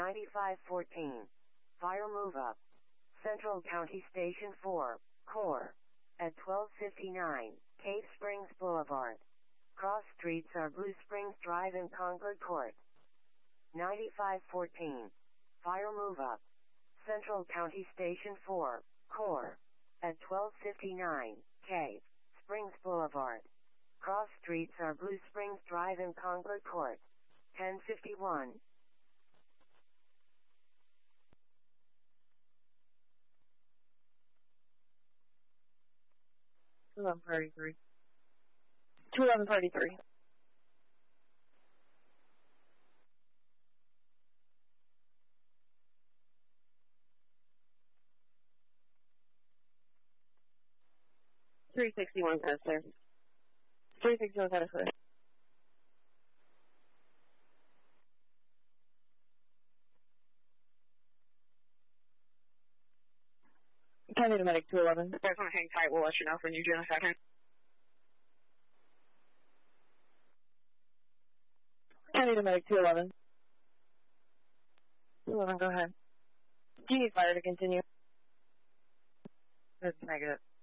9514. Fire move up. Central County Station 4, Core. At 1259, Cave Springs Boulevard. Cross streets are Blue Springs Drive and Concord Court. 9514. Fire move up. Central County Station 4, Core. At 1259, Cave Springs Boulevard. Cross streets are Blue Springs Drive and Concord Court. 1051. 1133. 1133. $361 cents, sir. $361 cents, sir. County to Medic 211. If there's one hang tight, we'll let you know if we need you in a second. County to Medic 211. 211, go ahead. Do you need fire to continue? It's negative.